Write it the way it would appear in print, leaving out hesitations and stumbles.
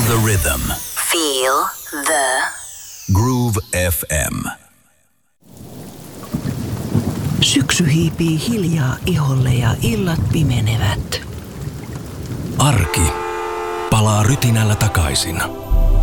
the rhythm. Feel the Groove FM. Syksy hiipii hiljaa iholle ja illat pimenevät. Arki palaa rytinällä takaisin.